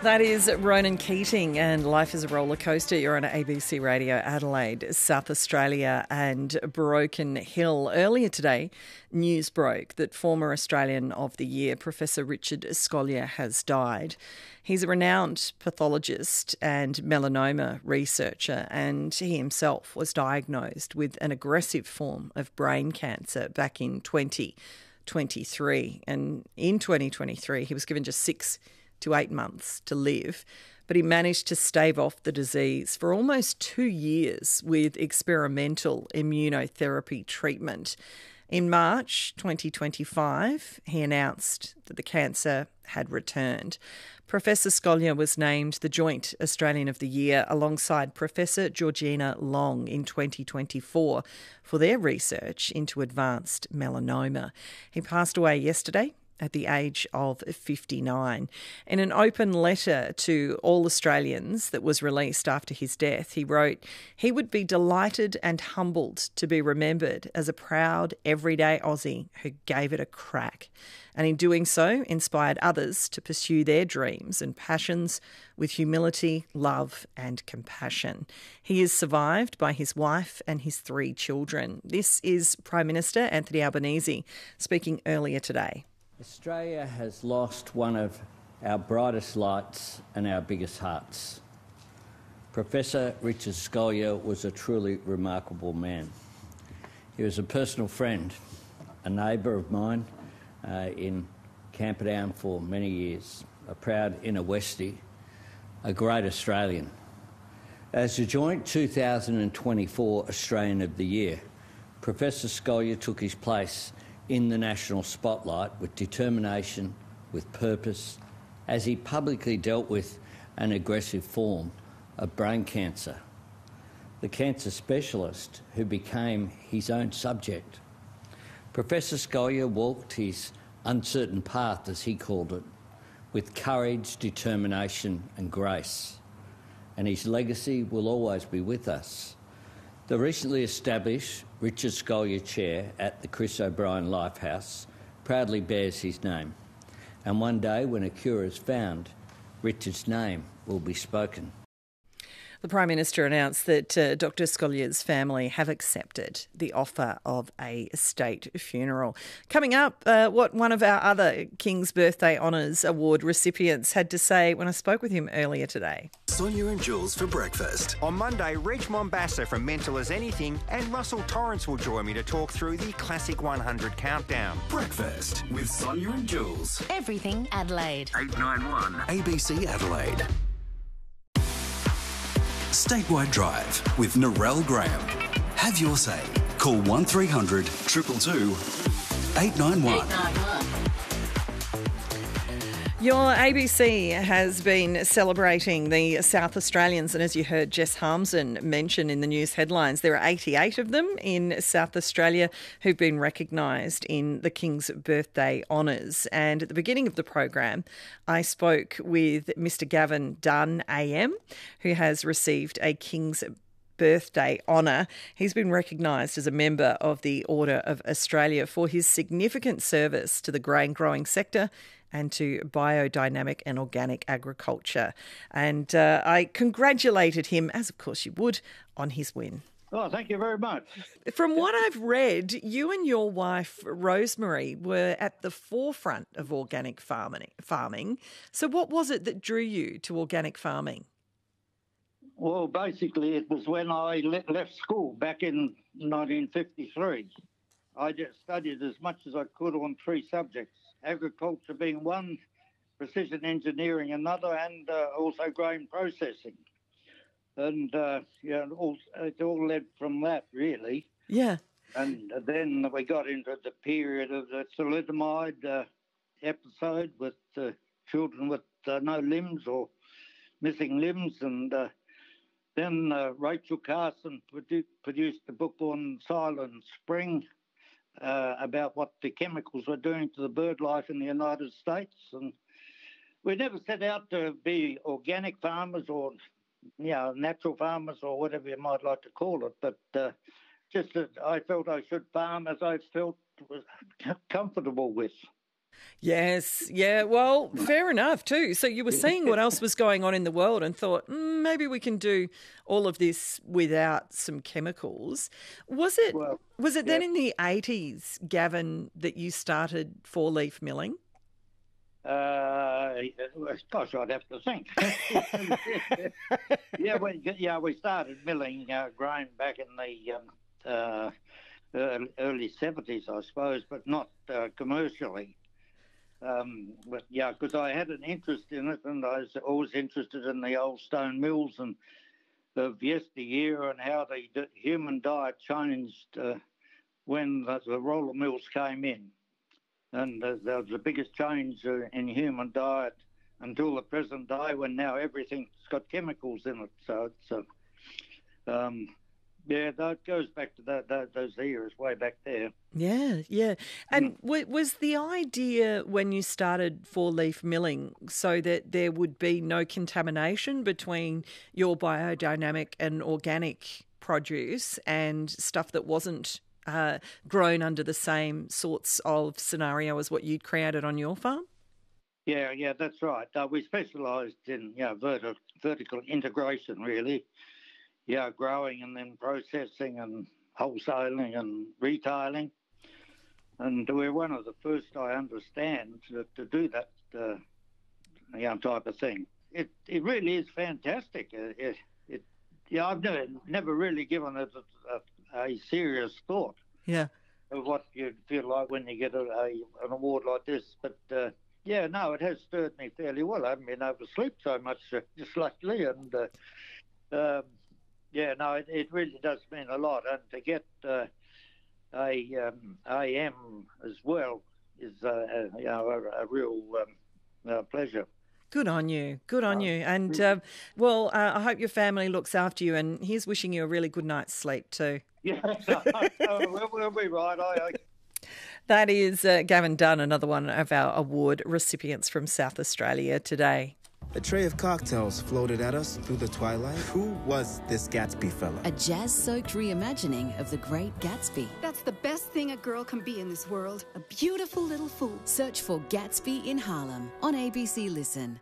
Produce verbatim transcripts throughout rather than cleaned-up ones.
That is Ronan Keating and Life is a Roller Coaster. You're on A B C Radio Adelaide, South Australia and Broken Hill. Earlier today, news broke that former Australian of the Year, Professor Richard Scolyer, has died. He's a renowned pathologist and melanoma researcher, and he himself was diagnosed with an aggressive form of brain cancer back in twenty twenty-three. And in twenty twenty-three, he was given just six to eight months to live, but he managed to stave off the disease for almost two years with experimental immunotherapy treatment. In March twenty twenty-five, he announced that the cancer had returned. Professor Scolyer was named the Joint Australian of the Year alongside Professor Georgina Long in twenty twenty-four for their research into advanced melanoma. He passed away yesterday at the age of fifty-nine. In an open letter to all Australians that was released after his death, he wrote, he would be delighted and humbled to be remembered as a proud, everyday Aussie who gave it a crack, and in doing so inspired others to pursue their dreams and passions with humility, love and compassion. He is survived by his wife and his three children. This is Prime Minister Anthony Albanese speaking earlier today. Australia has lost one of our brightest lights and our biggest hearts. Professor Richard Scolyer was a truly remarkable man. He was a personal friend, a neighbour of mine uh, in Camperdown for many years, a proud inner Westie, a great Australian. As the joint two thousand twenty-four Australian of the Year, Professor Scolyer took his place in the national spotlight with determination, with purpose, as he publicly dealt with an aggressive form of brain cancer. The cancer specialist who became his own subject. Professor Scolyer walked his uncertain path, as he called it, with courage, determination and grace. And his legacy will always be with us. The recently established Richard Scolyer Chair at the Chris O'Brien Lifehouse proudly bears his name. And one day, when a cure is found, Richard's name will be spoken. The Prime Minister announced that uh, Doctor Scolyer's family have accepted the offer of a state funeral. Coming up, uh, what one of our other King's Birthday Honours Award recipients had to say when I spoke with him earlier today. Sonia and Jules for breakfast. On Monday, Reg Mombassa from Mental as Anything and Russell Torrance will join me to talk through the Classic one hundred countdown. Breakfast with Sonia and Jules. Everything Adelaide. eight nine one A B C Adelaide. Statewide Drive with Narelle Graham. Have your say. Call one three hundred two two two eight nine one. Your A B C has been celebrating the South Australians, and as you heard Jess Harmson mention in the news headlines, there are eighty-eight of them in South Australia who've been recognised in the King's Birthday Honours. And at the beginning of the program, I spoke with Mister Gavin Dunn A M, who has received a King's Birthday honour. He's been recognised as a member of the Order of Australia for his significant service to the grain growing sector and to biodynamic and organic agriculture. And uh, I congratulated him, as of course you would, on his win. Oh, thank you very much. From what I've read, you and your wife, Rosemary, were at the forefront of organic farming. farming. So what was it that drew you to organic farming? Well, basically, it was when I le- left school back in nineteen fifty-three. I just studied as much as I could on three subjects, agriculture being one, precision engineering another, and uh, also grain processing. And, uh, yeah, all, it all led from that, really. Yeah. And then we got into the period of the thalidomide uh, episode with uh, children with uh, no limbs or missing limbs, and uh, then uh, Rachel Carson produ- produced a book on Silent Spring uh, about what the chemicals were doing to the bird life in the United States. And we never set out to be organic farmers or, you know, natural farmers or whatever you might like to call it, but uh, just that I felt I should farm as I felt was comfortable with. Yes, yeah, well, fair enough too. So you were seeing what else was going on in the world and thought, mm, maybe we can do all of this without some chemicals. Was it Well, was it yeah. then in the eighties, Gavin, that you started four-leaf milling? Uh, gosh, I'd have to think. yeah, we, yeah, we started milling uh, grain back in the um, uh, early, early seventies, I suppose, but not uh, commercially. Um, but yeah, because I had an interest in it, and I was always interested in the old stone mills and of yesteryear and how the d- human diet changed uh, when the, the roller mills came in. And uh, there was the biggest change uh, in human diet until the present day, when now everything's got chemicals in it. So it's, uh, um, yeah, that goes back to that, that, those eras way back there. Yeah, yeah. And w- was the idea when you started four-leaf milling so that there would be no contamination between your biodynamic and organic produce and stuff that wasn't uh, grown under the same sorts of scenario as what you'd created on your farm? Yeah, yeah, that's right. Uh, we specialised in, you know, verti- vertical integration, really. Yeah, growing and then processing and wholesaling and retailing. And we're one of the first, I understand, to, to do that uh, you know, type of thing. It it really is fantastic. It, it, it yeah, I've never never really given it a, a, a serious thought Yeah. of what you'd feel like when you get a, a an award like this. But uh, yeah, no, it has stirred me fairly well. I haven't been able to sleep so much uh, just lately, and uh, um, yeah, no, it, it really does mean a lot. And to get uh, a um, A M as well is uh, a, you know a, a real um, uh, pleasure. Good on you. Good on Um, you. And, uh, well, uh, I hope your family looks after you, and here's wishing you a really good night's sleep too. Yeah, we'll, we'll be right. I, I... That is uh, Gavin Dunn, another one of our award recipients from South Australia today. A tray of cocktails floated at us through the twilight. Who was this Gatsby fella? A jazz-soaked reimagining of The Great Gatsby. That's the best thing a girl can be in this world. A beautiful little fool. Search for Gatsby in Harlem on A B C Listen.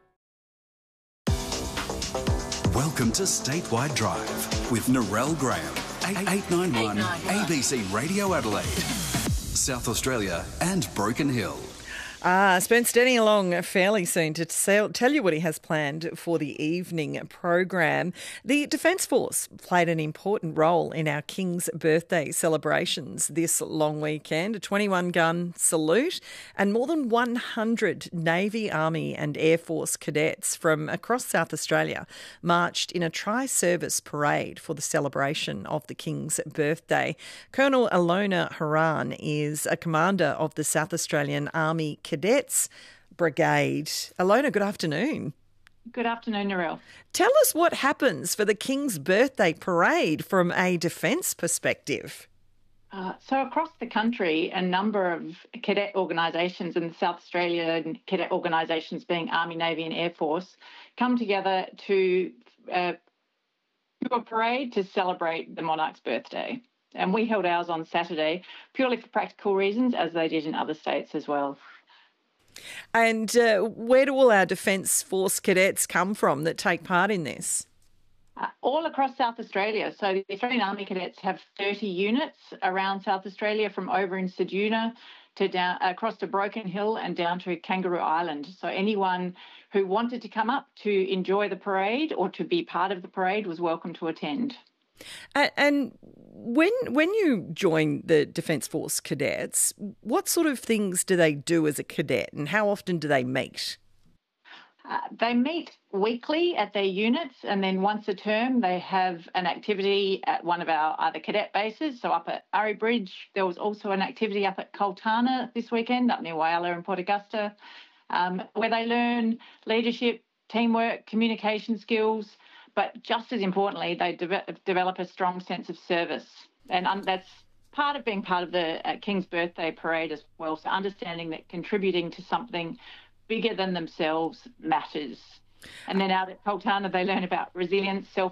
Welcome to Statewide Drive with Narelle Graham, eight nine one A B C Radio Adelaide, South Australia and Broken Hill. Ah, Spence Denny along fairly soon to tell you what he has planned for the evening program. The Defence Force played an important role in our King's birthday celebrations this long weekend. A twenty-one gun salute and more than one hundred Navy, Army and Air Force cadets from across South Australia marched in a tri-service parade for the celebration of the King's birthday. Colonel Alona Haran is a commander of the South Australian Army Cadets Brigade. Alona, good afternoon. Good afternoon, Narelle. Tell us what happens for the King's birthday parade from a defence perspective. Uh, so across the country, a number of cadet organisations in South Australia, cadet organisations being Army, Navy and Air Force, come together to uh, do a parade to celebrate the monarch's birthday. And we held ours on Saturday purely for practical reasons, as they did in other states as well. And uh, where do all our Defence Force cadets come from that take part in this? Uh, all across South Australia. So the Australian Army Cadets have thirty units around South Australia, from over in Ceduna to down across to Broken Hill and down to Kangaroo Island. So anyone who wanted to come up to enjoy the parade or to be part of the parade was welcome to attend. And when when you join the Defence Force cadets, what sort of things do they do as a cadet and how often do they meet? Uh, they meet weekly at their units, and then once a term they have an activity at one of our other cadet bases. So up at Urry Bridge, there was also an activity up at Coltana this weekend, up near Whyalla and Port Augusta, um, where they learn leadership, teamwork, communication skills, but just as importantly, they de- develop a strong sense of service. And um, that's part of being part of the uh, King's Birthday Parade as well, so understanding that contributing to something bigger than themselves matters. And then out at Coltana, they learn about resilience, self